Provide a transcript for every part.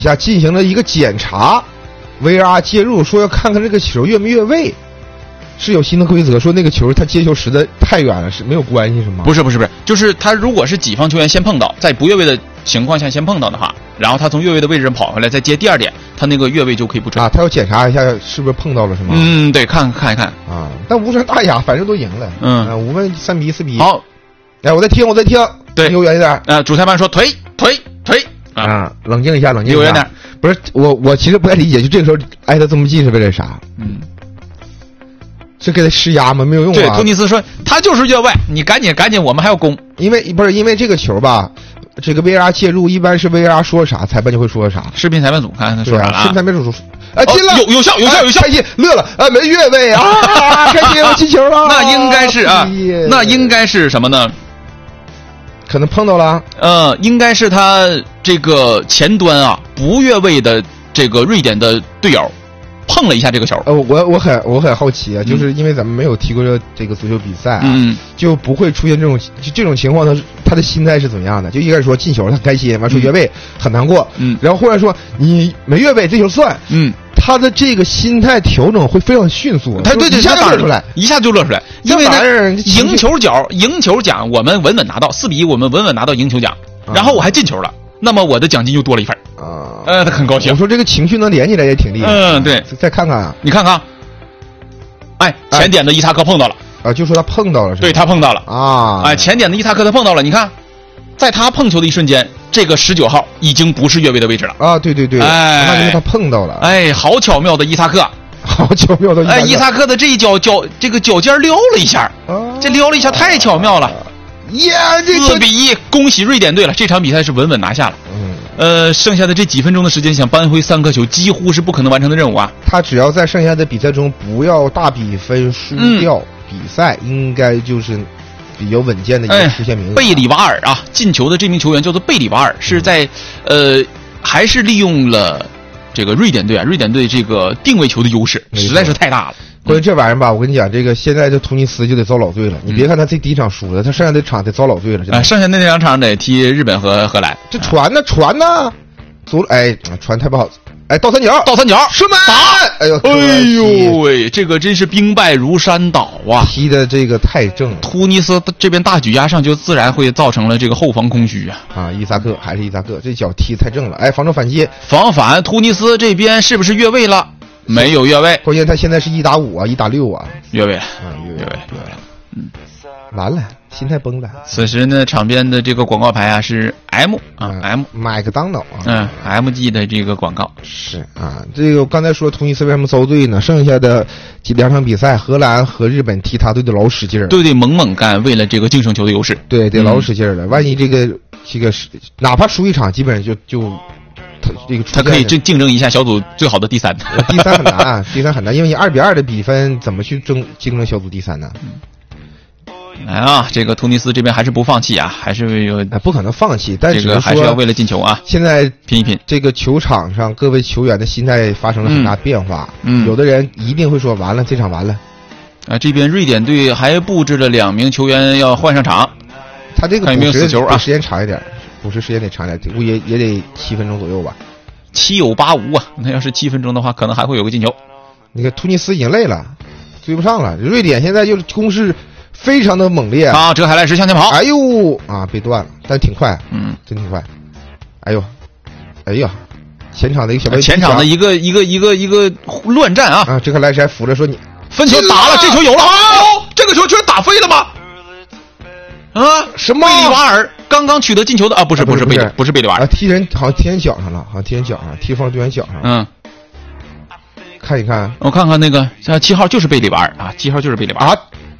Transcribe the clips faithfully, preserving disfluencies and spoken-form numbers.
下进行了一个检查 ，V R 介入说要看看这个球越没越位，是有新的规则说那个球他接球时的太远了是没有关系是吗？ 不是不是不是，就是他如果是己方球员先碰到，在不越位的情况下先碰到的话，然后他从越位的位置上跑回来再接第二点，他那个越位就可以不吹啊。他要检查一下是不是碰到了是吗？ 嗯，对，看看一看啊。但无伤大雅，反正都赢了。 嗯， 啊、我们三比一四比一。 好， 哎，我在听，我在听。 对， 离我远一点。 呃，主裁判说推推推啊， 啊，冷静一下，冷静一下。 离我远点。 不是我，我其实不太理解，就这个时候挨他这么近是为了啥？ 嗯。 是给他施压吗？没有用啊！ 对，突尼斯说他就是越位，你赶紧赶紧，我们还要攻。 因为不是因为这个球吧，这个 V R 介入，一般是 V R 说啥，裁判就会说啥。 视频裁判组看他说啥了、啊？ 视频裁判组说，哎，进了， 哦、有有效有效有效， 开心乐了，啊，没越位啊，开心我进球了。 那应该是啊，那应该是什么呢？ 可能碰到了。 呃，应该是他这个前端啊不越位的这个瑞典的队友。碰了一下这个球， 呃，我我很我很好奇啊，就是因为咱们没有踢过这个足球比赛啊， 嗯， 就不会出现这种就这种情况，他他的心态是怎么样的？就一开始说进球了，他开心，完说越位、嗯、很难过， 嗯， 然后忽然说你没越位，这球算， 嗯， 他的这个心态调整会非常迅速， 他对对， 一下就乐出来， 一下就乐出来，因为呢，赢球奖赢球奖我们稳稳拿到四比一，我们稳稳拿到赢球奖，啊、然后我还进球了。那么我的奖金就多了一份啊， 呃，他很高兴。 我说这个情绪能连起来也挺厉害。 嗯，对。 再看看啊， 你看看，哎，前点的伊萨克碰到了啊，就说他碰到了， 对他碰到了啊， 哎，前点的伊萨克他碰到了，你看，在他碰球的一瞬间，这个十九号已经不是越位的位置了啊，对对对， 哎， 那就是他碰到了， 哎，好巧妙的伊萨克， 好巧妙的伊萨克， 哎，伊萨克的这一脚脚这个脚尖撩了一下，啊、这撩了一下太巧妙了。 耶！这四比一，恭喜瑞典队了！这场比赛是稳稳拿下了。 嗯， 呃，剩下的这几分钟的时间，想扳回三颗球，几乎是不可能完成的任务啊！ 他只要在剩下的比赛中不要大比分输掉、嗯、比赛，应该就是比较稳健的一个出线名额、 哎。贝里瓦尔啊，进球的这名球员叫做贝里瓦尔，是在、嗯、呃，还是利用了这个瑞典队啊，瑞典队这个定位球的优势实在是太大了。 关于这玩意儿吧，我跟你讲，这个现在这突尼斯就得遭老罪了。你别看他这第一场输了，他剩下的场得遭老罪了。 哎，剩下那两场得踢日本和荷兰。 这传呢，传呢，足哎，传太不好。哎，倒三角， 倒三角， 射门！哎呦， 哎呦喂，这个真是兵败如山倒啊！ 踢的这个太正， 突尼斯这边大举压上，就自然会造成了这个后防空虚啊！ 啊，伊萨克还是伊萨克，这脚踢太正了。哎，防守反击， 防反，突尼斯这边是不是越位了？没有越位， 关键他现在是一打五啊，一打六啊， 越位了， 啊，越位， 越位，越位了，嗯， 完了，心态崩了。 此时呢，场边的这个广告牌啊是 M 啊、嗯、，M 麦克当劳啊， 嗯 ，M G 的这个广告是啊，这个我刚才说突尼斯为什么遭罪呢？剩下的几两场比赛，荷兰和日本踢他都得老使劲儿， 对对，猛猛干，为了这个净胜球的优势， 对，得老使劲儿了。嗯、万一这个这个哪怕输一场，基本上就就。他这个他可以竞竞争一下小组最好的第三， 第三很难啊，第三很难，因为你二比二的比分怎么去争竞争小组第三呢？ 来啊，这个突尼斯这边还是不放弃啊，还是有不可能放弃，但这个还是要为了进球啊。 现在拼一拼， 这个球场上各位球员的心态发生了很大变化， 嗯， 有的人一定会说完了，这场完了。 啊，这边瑞典队还布置了两名球员要换上场， 他这个看有没有死球啊， 时间长一点。补时时间得长点，估也也得七分钟左右吧。 七有八无啊！那要是七分钟的话，可能还会有个进球。 你看突尼斯已经累了，追不上了。瑞典现在就是攻势非常的猛烈啊！这个海赖什向前跑， 哎呦啊，被断了，但挺快， 嗯， 真挺快。哎呦，哎呀，前场的一个小白， 前场的一个一个一个一个乱战啊！ 啊，这个莱什还扶着说你分球打了，这球有了，哦，这个球居然打飞了吗？啊， 什么？ 贝里瓦尔刚刚取得进球的啊，不是不是贝里，不是贝里瓦尔啊，踢人好像踢人脚上了，好像踢人脚上，踢方队员脚上。 嗯， 看一看， 我看看那个像七号就是贝里瓦尔啊，七号就是贝里瓦尔啊。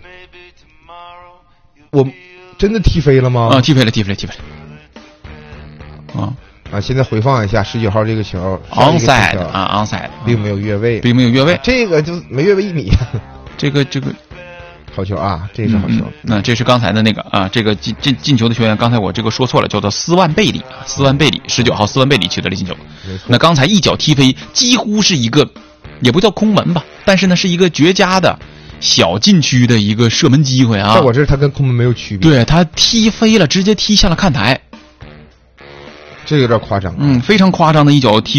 我真的踢飞了吗？ 啊，踢飞了，踢飞了，踢飞了。啊啊！现在回放一下十九号这个球 ，onside 啊 ，onside， 并没有越位， 并没有越位， 这个就没越位一米。 这个这个。 好球啊！这是好球。 那、嗯嗯、这是刚才的那个啊，这个进进进球的球员，刚才我这个说错了，叫做斯万贝里啊，斯万贝里，十九号斯万贝里取得了进球。那刚才一脚踢飞，几乎是一个，也不叫空门吧，但是呢是一个绝佳的小禁区的一个射门机会啊。 在我这儿，他跟空门没有区别。 对，他踢飞了，直接踢下了看台。 这有点夸张。 嗯，非常夸张的一脚踢。